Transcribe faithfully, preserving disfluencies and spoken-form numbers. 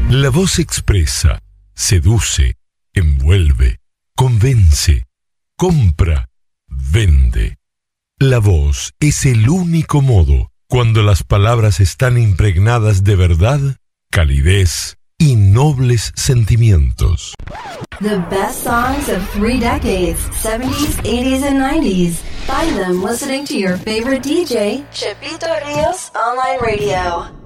La voz expresa, seduce, envuelve, convence, compra, vende. La voz es el único modo cuando las palabras están impregnadas de verdad, calidez y nobles sentimientos. The best songs of three decades, seventies, eighties, and nineties. Find them listening to your favorite D J, Chepito Rios Online Radio.